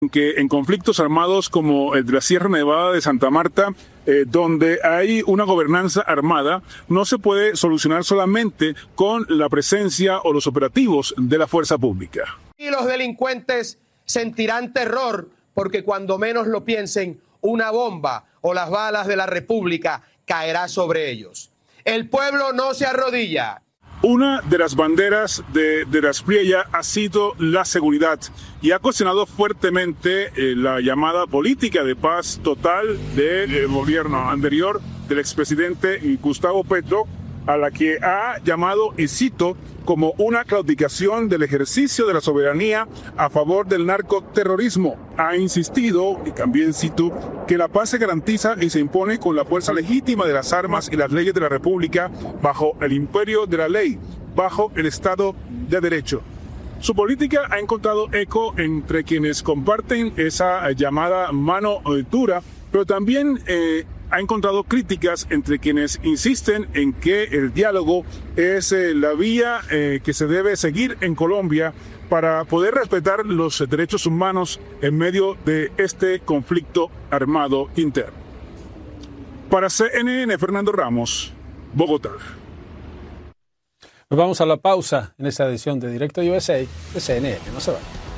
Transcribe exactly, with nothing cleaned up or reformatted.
que en conflictos armados como el de la Sierra Nevada de Santa Marta, eh, donde hay una gobernanza armada, no se puede solucionar solamente con la presencia o los operativos de la fuerza pública. Y los delincuentes sentirán terror porque cuando menos lo piensen, una bomba o las balas de la República caerá sobre ellos. El pueblo no se arrodilla. Una de las banderas de, de la Espriella ha sido la seguridad y ha cuestionado fuertemente eh, la llamada política de paz total del gobierno anterior del expresidente Gustavo Petro, a la que ha llamado, y cito, como una claudicación del ejercicio de la soberanía a favor del narcoterrorismo. Ha insistido, y también cito, que la paz se garantiza y se impone con la fuerza legítima de las armas y las leyes de la República bajo el imperio de la ley, bajo el Estado de Derecho. Su política ha encontrado eco entre quienes comparten esa llamada mano dura, pero también eh, ha encontrado críticas entre quienes insisten en que el diálogo es eh, la vía eh, que se debe seguir en Colombia para poder respetar los derechos humanos en medio de este conflicto armado interno. Para C N N, Fernando Ramos, Bogotá. Nos vamos a la pausa en esta edición de Directo U S A de C N N. No se vayan.